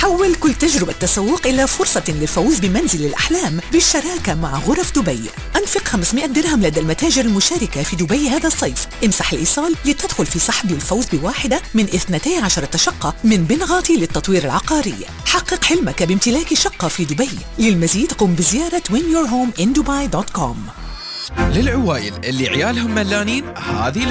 حول كل تجربة تسوق إلى فرصة للفوز بمنزل الأحلام بالشراكة مع غرف دبي. أنفق 500 درهم لدى المتاجر المشاركة في دبي هذا الصيف. امسح الإيصال لتدخل في سحب للفوز بواحدة من 12 شقة من بنغاتي للتطوير العقاري. حقق حلمك بامتلاك شقة في دبي. للمزيد قم بزيارة whenyourhomeindubai.com. للعوائل اللي عيالهم ملانين، هذه